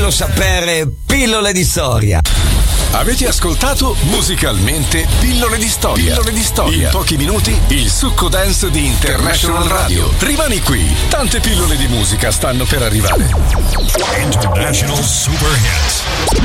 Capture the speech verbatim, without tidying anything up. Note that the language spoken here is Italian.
vogliono sapere pillole di storia. Avete ascoltato Musicalmente Pillole di Storia. Pillole di Storia. In pochi minuti il succo dance di International Radio. Rimani qui, tante pillole di musica stanno per arrivare. International Super Hits.